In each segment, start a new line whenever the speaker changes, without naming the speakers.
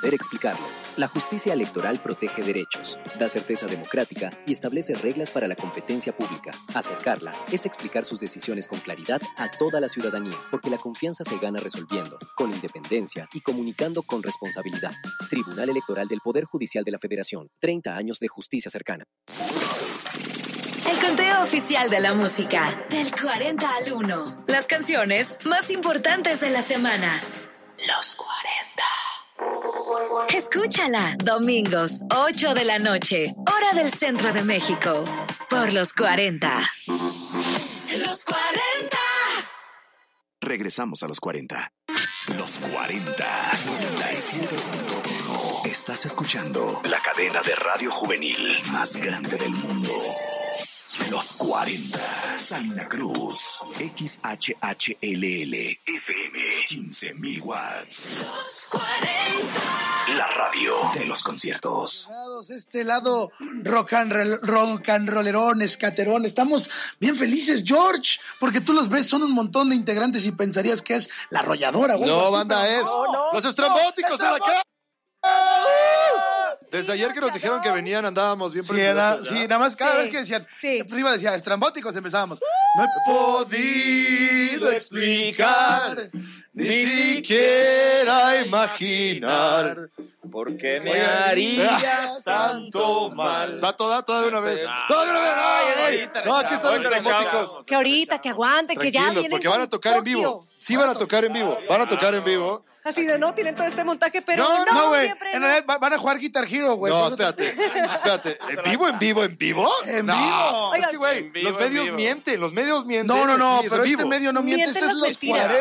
poder explicarlo. La justicia electoral protege derechos, da certeza democrática y establece reglas para la competencia pública. Acercarla es explicar sus decisiones con claridad a toda la ciudadanía, porque la confianza se gana resolviendo, con independencia y comunicando con responsabilidad. Tribunal Electoral del Poder Judicial de la Federación. 30 años de justicia cercana.
El conteo oficial de la música, del 40 al 1. Las canciones más importantes de la semana. Los 40. Escúchala, domingos, 8 de la noche, hora del centro de México, por Los 40. Los 40.
Regresamos a Los 40. Los 40. 97.1. Estás escuchando la cadena de radio juvenil más grande del mundo. Los 40. Salina Cruz. XHHLL. FM. 15,000 watts.
Los 40.
La radio de los conciertos.
Este lado rock and rollerón, escaterón. Estamos bien felices, George, porque tú los ves, son un montón de integrantes y pensarías que es la arrolladora.
No, banda, es los estrambóticos en la cara. Desde ayer que nos dijeron que venían andábamos bien prendidos.
Sí, nada más cada vez que decían, arriba decía estrambóticos, empezábamos. No he podido explicar,
ni siquiera imaginar
por qué me harías tanto mal.
Está toda de una vez. Toda de una vez. No, aquí están los estrambóticos.
Que ahorita, que aguante, que ya vienen.
Porque van a tocar en vivo. Sí, van a tocar en vivo. Van a tocar en vivo.
Así de no, tienen todo este montaje, pero
no, güey.
Siempre
en realidad van a jugar Guitar Hero, güey.
No, espérate. ¿En vivo?
¿En vivo?
Es que, güey, los medios mienten.
No, pero este medio no miente. Este es Los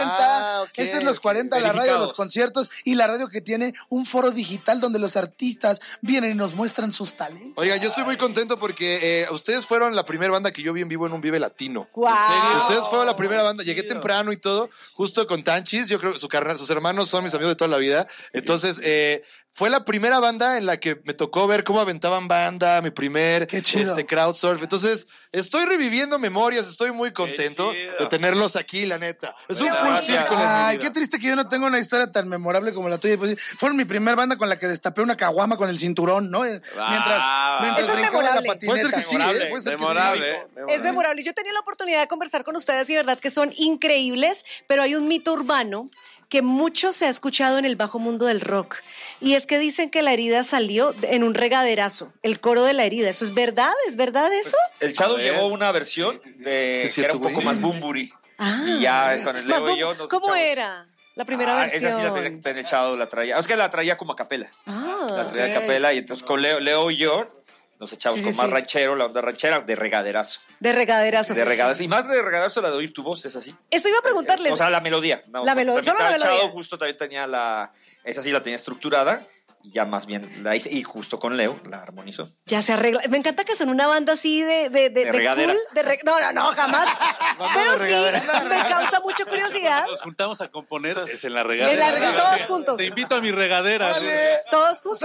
40. Este es Los 40, la radio de los conciertos y la radio que tiene un foro digital donde los artistas vienen y nos muestran sus talentos.
Oiga, yo estoy muy contento porque ustedes fueron la primera banda que yo vi en vivo en un Vive Latino.
¡Wow!
Ustedes fueron la primera banda. Llegué temprano y todo, justo con Tanchis. Yo creo que sus hermanos son mis amigos de toda la vida. Entonces, fue la primera banda en la que me tocó ver cómo aventaban banda, mi primer crowdsurf. Entonces, estoy reviviendo memorias, estoy muy contento de tenerlos aquí, la neta. Es un full circle.
Ay, qué triste que yo no tengo una historia tan memorable como la tuya. Pues, fueron mi primer banda con la que destapé una caguama con el cinturón, ¿no? Mientras brincaba la patineta.
Puede ser que sí, puede ser
memorable.
Es memorable. Yo tenía la oportunidad de conversar con ustedes y verdad que son increíbles, pero hay un mito urbano que mucho se ha escuchado en el bajo mundo del rock. Y es que dicen que la herida salió en un regaderazo, el coro de la herida. ¿Eso es verdad? ¿Es verdad eso?
Pues, el Shadow llevó una versión que era un poco más boomburi. Y ya con el Leo y yo nos
¿Cómo
echamos...
era la primera versión?
Esa sí la tenía el Shadow, la traía. Es que la traía como a capela. La traía a capela y entonces con Leo y yo nos echamos con más ranchero, la onda ranchera, de regaderazo.
De regaderazo.
Y más de regaderazo la de oír tu voz, es así.
Eso iba a preguntarles.
O sea, la melodía. No,
la melodía, solo la melodía.
Chado justo también tenía esa sí la tenía estructurada. Y ya más bien la hice, y justo con Leo la armonizó.
Ya se arregla. Me encanta que son una banda así de
regadera.
Cool, no, jamás. Pero sí, me causa mucha curiosidad.
Nos juntamos a componer es en la regadera.
Todos juntos.
Te invito a mi regadera.
Vale.
Todos juntos.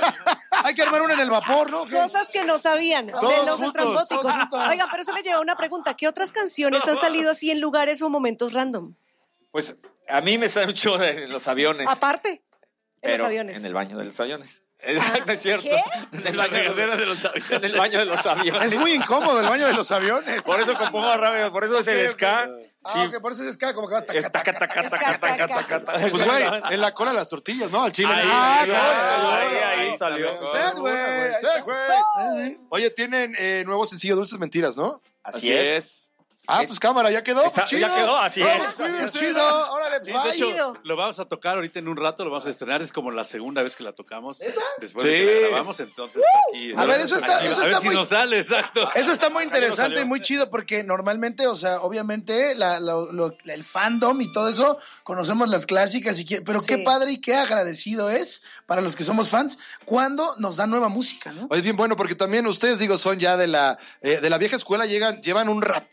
Hay que armar una en el vapor, ¿no?
Cosas que no sabían de los estrambóticos. Oigan, pero eso me lleva a una pregunta. ¿Qué otras canciones han salido así en lugares o momentos random?
Pues a mí me sale mucho en los aviones.
Aparte. En los aviones.
En el baño de los aviones. No es cierto.
¿Qué?
En el baño de los aviones. En el baño de los aviones.
Es muy incómodo el baño de los aviones.
Por eso compongo rápido, por eso es el ska.
Sí. Por eso es ska, como que vas
Pues, güey, en la cola de las tortillas, ¿no? Al chile.
Ahí salió.
Oye, tienen nuevo sencillo, Dulces Mentiras, ¿no?
Así es.
Pues cámara, ya quedó.
Ya quedó, así
es. Chido. Órale,
sí, de hecho, lo vamos a tocar ahorita en un rato, lo vamos a estrenar. Es como la segunda vez que la tocamos. Después de que la grabamos, entonces aquí.
A ver, eso está
si nos sale, exacto.
Eso está muy interesante y muy chido porque normalmente, o sea, obviamente el fandom y todo eso, conocemos las clásicas, pero qué padre y qué agradecido es para los que somos fans cuando nos dan nueva música, ¿no?
Oye, bien bueno, porque también ustedes, son ya de la vieja escuela, llevan un ratoto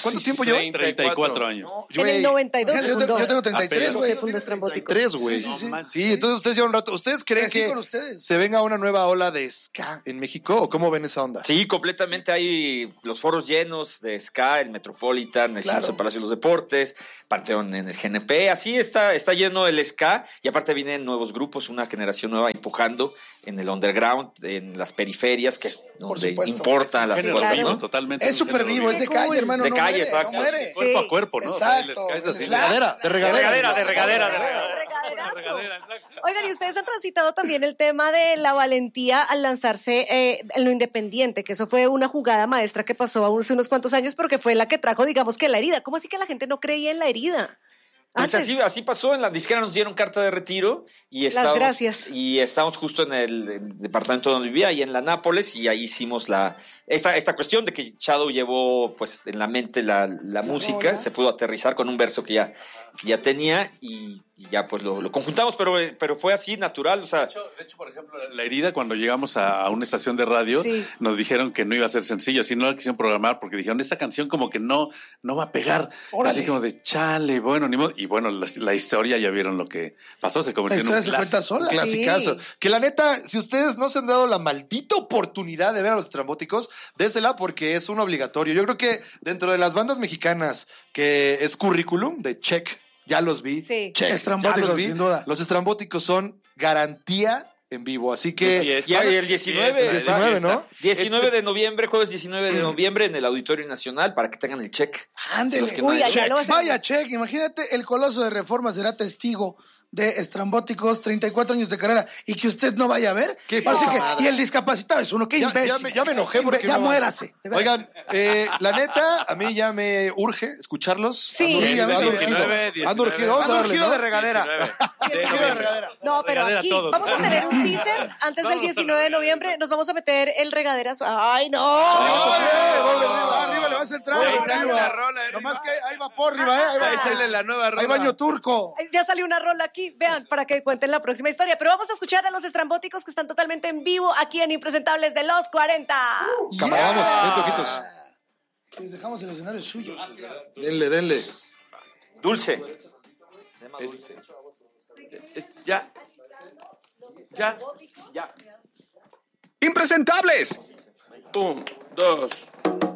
¿Cuánto tiempo lleva?
34 años.
En el 92 se
Yo
fundó.
tengo 33, güey.
Se fundó Estrambóticos.
33, güey. Sí, entonces ustedes llevan un rato. ¿Ustedes creen
Crecí
que
con ustedes.
se venga una nueva ola de ska en México o cómo ven esa onda?
Sí, completamente. Hay los foros llenos de ska, el Metropolitan, el
Claro.
Simpson Palacio de los Deportes, Panteón en el GNP. Así está lleno el ska y aparte vienen nuevos grupos, una generación nueva empujando en el underground, en las periferias, que es donde
supuesto.
importan las
Género
cosas,
vivo,
¿no?
totalmente.
Es súper vivo, es de calle, hermano.
De
no
calle,
muere,
exacto.
no muere.
Cuerpo
Sí.
a cuerpo, ¿no? O sea,
Exacto.
les caes así.
El slam.
De regadera.
De regadera.
Regaderazo. Oigan, y ustedes han transitado también el tema de la valentía al lanzarse en lo independiente, que eso fue una jugada maestra que pasó hace unos cuantos años, porque fue la que trajo, digamos, que la herida. ¿Cómo así que la gente no creía en la herida?
Pues
Antes.
así pasó, en la disquera nos dieron carta de retiro y estábamos,
gracias.
y estábamos justo en el departamento donde vivía, ahí en la Nápoles, y ahí hicimos esta cuestión de que Shadow llevó pues en la mente la música,
rola.
se pudo aterrizar con un verso que ya tenía y ya pues lo conjuntamos, pero fue así natural, o sea,
De hecho, por ejemplo, la herida, cuando llegamos a una estación de radio,
Sí.
nos dijeron que no iba a ser sencillo, así no la quisieron programar, porque dijeron, esta canción como que no va a pegar.
Órale.
Así como de, chale, bueno, ni modo. Y bueno, la historia ya vieron lo que pasó, se
La
convirtió en
historia
un
se cuenta
clásico.
sola.
Clasicazo.
Sí.
Que la neta, si ustedes no se han dado la maldita oportunidad de ver a los Estrambóticos, désela porque es un obligatorio. Yo creo que dentro de las bandas mexicanas que es currículum de check, ya los vi.
Sí.
Check,
Estrambóticos,
ya los vi.
sin duda.
Los Estrambóticos son garantía en vivo, así que
y el 19,
19, ¿no?
19 de noviembre, jueves 19 de noviembre en el Auditorio Nacional para que tengan el check.
Ándele.
Los que no
Uy,
hayan-
allá lo hacemos.
Vaya, check. Imagínate, el Coloso de Reforma será testigo de Estrambóticos, 34 años de carrera, y que usted no vaya a ver.
Qué
Parece
poca
que,
madre.
y el discapacitado es uno, qué
Ya
imbécil.
me enojé porque
Ya
no-
muérase. de verdad.
Oigan, la neta, a mí ya me urge escucharlos.
Sí.
Sí, a mí también.
19.
Ando urgido, vamos a
Ando
darle,
urgido
¿no?
de regadera.
No, pero
Regadera
aquí
todos.
vamos a tener un teaser antes del 19 de noviembre. Nos vamos a meter el regaderazo. ¡Ay, no!
Arriba le vas a entrar.
Ahí sale
arriba.
una rola,
Nomás que hay vapor arriba, ¿eh?
Ahí sale la nueva rola.
Hay baño turco.
Ya salió una rola aquí, vean, para que cuenten la próxima historia. Pero vamos a escuchar a los Estrambóticos que están totalmente en vivo aquí en Impresentables de los 40.
Cámara, vamos, ven toquitos.
Les dejamos el escenario suyo.
Denle.
Dulce.
Ya.
Ya.
Impresentables. 1, 2.